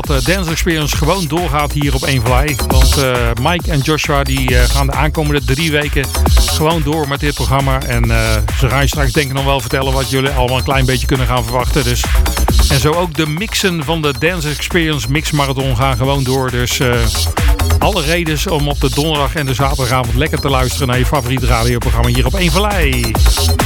dat Dance Experience gewoon doorgaat hier op 1 Vallei. Want Mike en Joshua die gaan de aankomende 3 weken gewoon door met dit programma. En ze gaan je straks denk ik nog wel vertellen wat jullie allemaal een klein beetje kunnen gaan verwachten. Dus, en zo ook de mixen van de Dance Experience Mix Marathon gaan gewoon door. Dus alle redenen om op de donderdag en de zaterdagavond lekker te luisteren naar je favoriete radioprogramma hier op 1 Vallei.